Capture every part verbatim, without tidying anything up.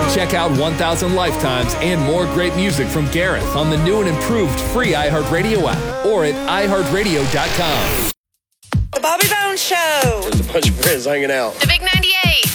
Check out one thousand Lifetimes and more great music from Gareth on the new and improved free iHeartRadio app or at i heart radio dot com. The Bobby Bones Show. There's a bunch of friends hanging out. The Big ninety-eight.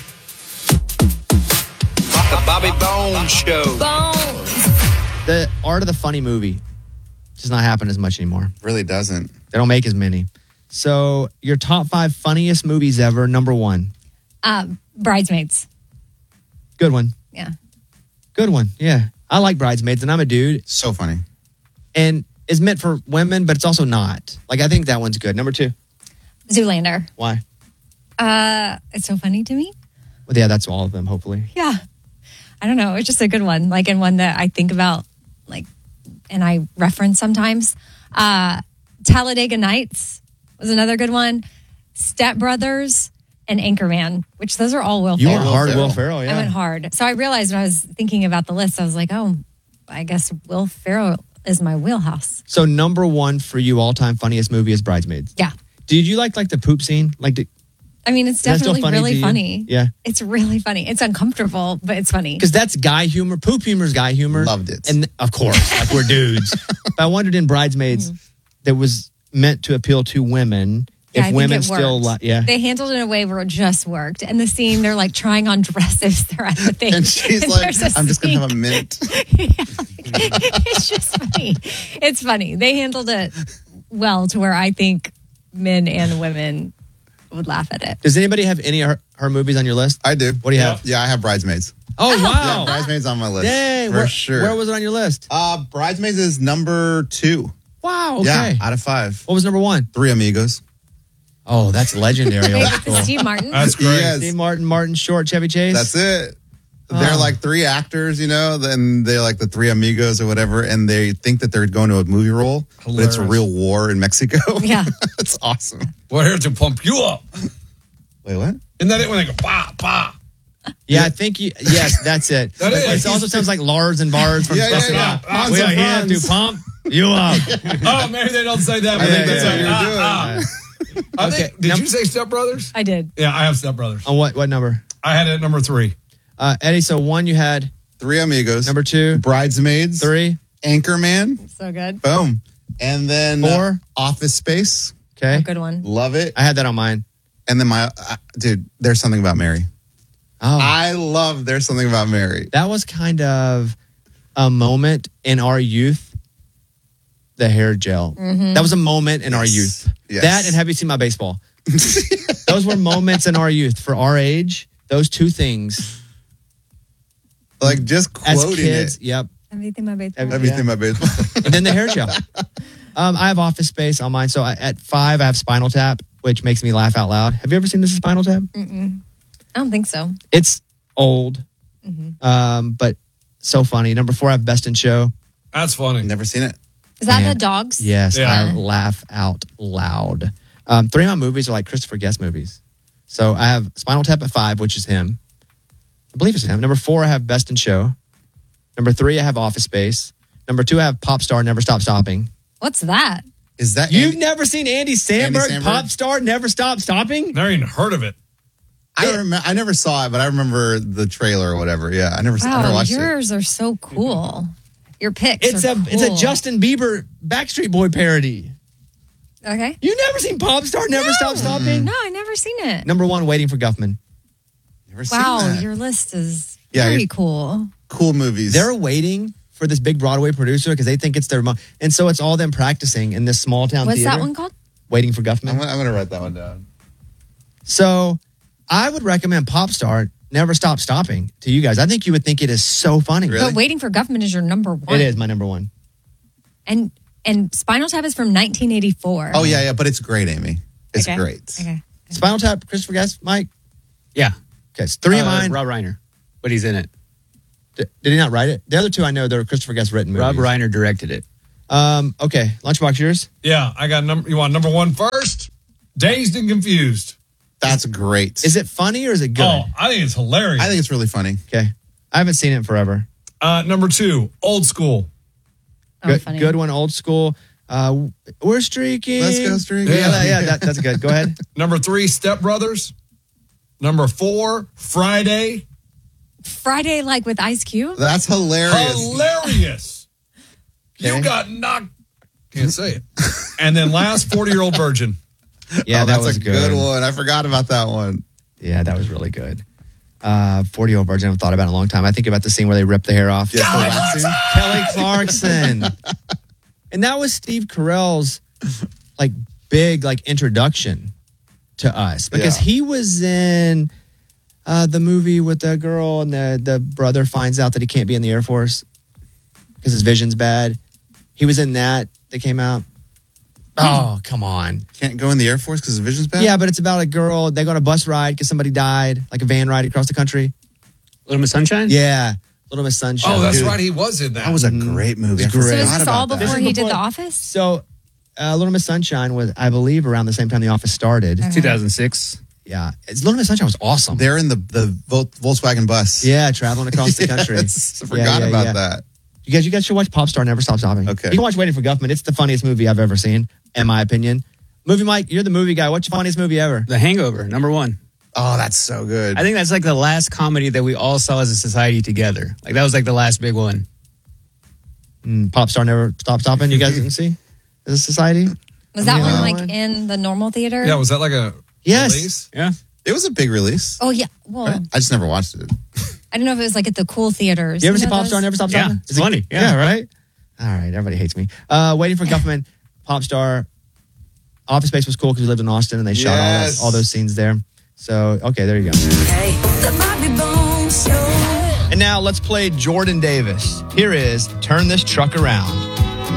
The Bobby Bones Show. Bones. The Art of the Funny movie does not happen as much anymore. Really doesn't. They don't make as many. So your top five funniest movies ever, number one. Um, Bridesmaids. Good one. Yeah. Good one. Yeah. I like Bridesmaids, and I'm a dude. So funny. And it's meant for women, but it's also not. Like, I think that one's good. Number two. Zoolander. Why? Uh, it's so funny to me. Well, yeah, that's all of them, hopefully. Yeah. I don't know. It's just a good one. Like, and one that I think about, like, and I reference sometimes. Uh, Talladega Nights was another good one. Step Brothers and Anchorman, which those are all Will You Ferrell. went hard, Will Ferrell, yeah. I went hard. So I realized when I was thinking about the list, I was like, oh, I guess Will Ferrell is my wheelhouse. So number one for you all-time funniest movie is Bridesmaids. Yeah. Did you like like the poop scene? Like, did, I mean, it's Is that still definitely funny to really you? funny. Yeah. It's really funny. It's uncomfortable, but it's funny. because that's guy humor. Poop humor is guy humor. Loved it. And of course, like we're dudes. But I wondered in Bridesmaids that was meant to appeal to women. Yeah, I if think women it still, worked. li- yeah. They handled it in a way where it just worked. And the scene, they're like trying on dresses. They're at the thing. And she's like, there's a I'm just going to have a scene- mint. It's just funny. It's funny. They handled it well to where I think men and women would laugh at it. Does anybody have any of her, her movies on your list? I do. What do you have? Yeah, I have Bridesmaids. Oh, Yeah, wow. Bridesmaids on my list. Dang. For where, sure. Where was it on your list? Uh, Bridesmaids is number two. Wow. Okay. Yeah, out of five. What was number one? Three Amigos. Oh, that's legendary. Wait, old with school. Steve Martin. That's great. Yes. Steve Martin, Martin Short, Chevy Chase. That's it. They're Oh. like three actors, you know, then they're like the three amigos or whatever, and they think that they're going to a movie role, but it's a real war in Mexico. Yeah. It's awesome. We're here to pump you up. Wait, what? Isn't that it when they go, bah, bah? Yeah, I think you. Yes, that's it. That is. It also sounds like Lars and Bars from Yeah, yeah, Special yeah. Ops. Lots We of are here friends. to pump you up. Oh, maybe they don't say that. But Yeah, they can yeah, say, you're ah, doing ah. it. I Okay, think, did num- you say Step Brothers? I did. Yeah, I have Step Brothers. On what what number? I had it at number three. Uh, Eddie, so one you had, Three amigos. number two, Bridesmaids. three, Anchorman. So good. Boom. And then Four. uh, Office Space. okay. A good one. Love it. I had that on mine. And then my, uh, dude, There's Something About Mary. Oh, I love There's Something About Mary. that was kind of a moment in our youth. The hair gel. That was a moment in our Yes. youth. Yes. That and Have You Seen My Baseball? Those were moments in our youth for our age. Those two things Like just as quoting kids. it. Yep. Everything my baby. Every- Everything Yeah. about baseball. And then the hair gel. Um, I have Office Space on mine. So I, at five, I have Spinal Tap, which makes me laugh out loud. Have you ever seen this Spinal Tap? I don't think so. It's old, um, but so funny. Number four, I have Best in Show. That's funny. Never seen it. Is that Man. the dogs? Yes, Yeah. I laugh out loud. Um, three of my movies are like Christopher Guest movies. So I have Spinal Tap at five, which is him. I believe it's him. Number four, I have Best in Show. Number three, I have Office Space. Number two, I have Pop Star, Never Stop Stopping. What's that? Is that You've Andy- never seen Andy Samberg, Samberg? Pop Star, Never Stop Stopping? Never even heard of it. I remember. I never saw it, but I remember the trailer or whatever. Yeah, I never. I never Wow, watched it. yours are so cool. Your picks It's are a it's a cool. Justin Bieber Backstreet Boy parody. Okay. You never seen Pop Star, Never Stop Stopping? No, I never seen it. Number one, Waiting for Guffman. Never seen Wow, that. your list is Yeah, very you're- cool. Cool movies. They're waiting for this big Broadway producer because they think it's their mo- and so it's all them practicing in this small town What's theater. that one called? Waiting for Guffman. I'm, gonna- I'm gonna write that one down. So I would recommend Pop Star, Never Stop Stopping to you guys. I think you would think it is so funny. Really? But Waiting for Guffman is your number one. It is my number one. And and Spinal Tap is from nineteen eighty-four. Oh yeah, yeah, but it's great, Amy. It's Okay. great. Okay. Spinal Tap, Christopher Guest, Mike. Yeah. Okay, it's three of Uh, mine. Rob Reiner. But he's in it. Did, did he not write it? The other two I know they're Christopher Guest written movies. Rob Reiner directed it. Um, okay, Lunchbox, yours? Yeah, I got number. You want number one first? Dazed and Confused. That's great. Is it funny or is it good? Oh, I think it's hilarious. I think it's really funny. Okay, I haven't seen it in forever. uh, number two, Old School. Oh, Good, funny. good one, old school. Uh, we're streaking. Let's go streaking. Yeah, yeah, yeah that, that's good. Go ahead. Number three, Step Brothers. Number four, Friday. Friday, like with Ice Cube. That's hilarious. Hilarious. Okay. You got knocked. Can't say it. And then last forty-year-old virgin. Yeah, Oh, that that's was a good. one. I forgot about that one. Yeah, that was really good. Uh, forty-year-old virgin, I've thought about it in a long time. I think about the scene where they rip the hair off. Yes, the last scene. Kelly Clarkson. And that was Steve Carell's like big like introduction to us because Yeah. he was in uh, the movie with the girl and the, the brother finds out that he can't be in the Air Force because his vision's bad. He was in that that came out. Oh, come on. Can't go in the Air Force because the vision's bad? Yeah, but it's about a girl. They go on a bus ride because somebody died, like a van ride across the country. Little Miss Sunshine? Yeah. Little Miss Sunshine. Oh, that's Dude. right. He was in that. That was a great movie. I It's great. So forgot is this about all that. before This is he did before- The Office? So, uh, Little Miss Sunshine was, I believe, around the same time The Office started. Okay. two thousand six. Yeah. It's, Little Miss Sunshine was awesome. They're in the, the Vol- Volkswagen bus. Yeah, traveling across the country. Yes, I Yeah, forgot yeah, about yeah. that. You guys, you guys should watch Pop Star Never Stop Stopping. Okay. You can watch Waiting for Guffman. It's the funniest movie I've ever seen, in my opinion. Movie Mike, you're the movie guy. What's your funniest movie ever? The Hangover, number one. Oh, that's so good. I think that's like the last comedy that we all saw as a society together. Like that was like the last big one. Mm, Pop Star Never Stop Stopping. You guys didn't see? As a society? Was that Yeah. one like in the normal theater? Yeah, was that like a Yes. release? Yeah. It was a big release. Oh yeah. Well, I just never watched it. I don't know if it was like at the cool theaters. You ever see know Pop those? Star Never Stop Yeah, Stopping? it's Is it- funny. Yeah. Yeah. right? All right, everybody hates me. Uh, Waiting for Guffman, Pop Star. Office Space was cool because we lived in Austin and they shot all, Yes. that, all those scenes there. So, okay, there you go. Hey, the Bobby Bones Show. And now let's play Jordan Davis. Here is Turn This Truck Around.